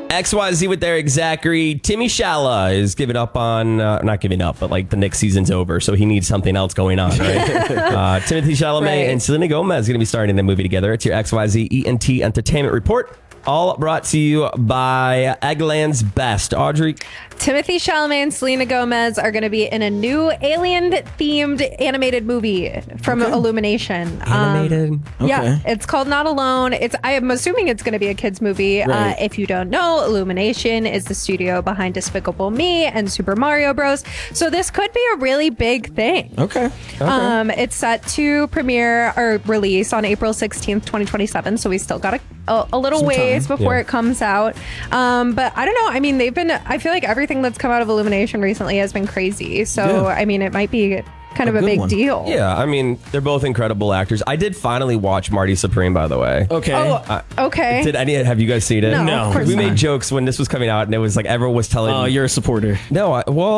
XYZ with Eric Zachary. Timmy Shala is giving up on, not giving up, but like the Knicks season's over, so he needs something else going on, right? Timothy Chalamet and Selena Gomez are going to be starring in a movie together. It's your XYZ ENT Entertainment Report. All brought to you by Eggland's Best. Audrey? Timothy Chalamet and Selena Gomez are going to be in a new alien-themed animated movie from Illumination. Animated? Yeah, it's called Not Alone. I am assuming it's going to be a kids movie. Right. If you don't know, Illumination is the studio behind Despicable Me and Super Mario Bros. So this could be a really big thing. Okay. It's set to premiere or release on April 16th, 2027. So we still got a little ways before it comes out. But I don't know. I mean, I feel like everything that's come out of Illumination recently has been crazy. So, I mean, it might be kind of a big deal. Yeah, I mean, they're both incredible actors. I did finally watch Marty Supreme, by the way. Okay. Okay. Have you guys seen it? No, of course We not. made jokes when this was coming out, and it was like everyone was telling Oh, me. you're a supporter. No,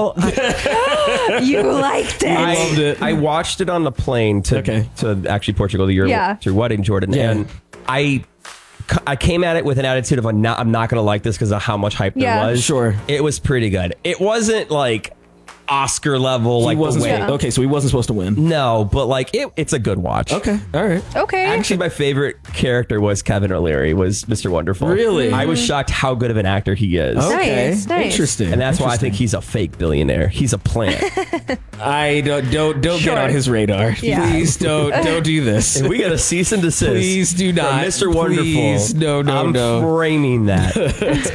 You liked it. I loved it. I watched it on the plane to actually Portugal to your wedding, Jordan. Yeah. And I came at it with an attitude of I'm not going to like this because of how much hype there was. Sure. It was pretty good. It wasn't like Oscar level. He wasn't okay, so he wasn't supposed to win. No, but like it's a good watch. Okay. All right. Okay. Actually, my favorite character was Kevin O'Leary, was Mr. Wonderful. Really? I was shocked how good of an actor he is. Okay. Nice. Interesting. And that's why I think he's a fake billionaire. He's a plant. I don't get on his radar. Yeah. Please don't do this. And we got a cease and desist. Please do not. From Mr. Wonderful. Please, no. I'm framing that.